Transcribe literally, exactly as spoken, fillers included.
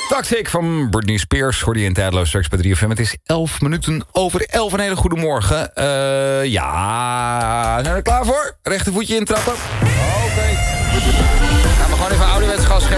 Toxic van Britney Spears. Hoorde je in Tijdloos straks bij drie F M. Het is elf minuten over elf. Een hele goede morgen. Uh, ja, zijn we er klaar voor? Rechtervoetje intrappen. Oké. Okay. Gaan we gewoon even ouderwets gas geven.